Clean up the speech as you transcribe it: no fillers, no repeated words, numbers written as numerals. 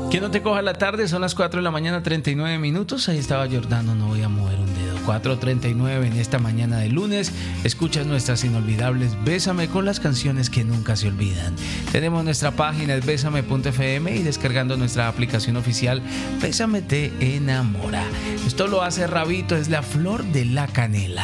Que no te coja la tarde, son las 4 de la mañana, 39 minutos. Ahí estaba Jordano, no voy a mover un dedo. 4:39 en esta mañana de lunes. Escuchas nuestras inolvidables Bésame con las canciones que nunca se olvidan. Tenemos nuestra página es besame.fm y descargando nuestra aplicación oficial Bésame te enamora. Esto lo hace Rabito, es la flor de la canela.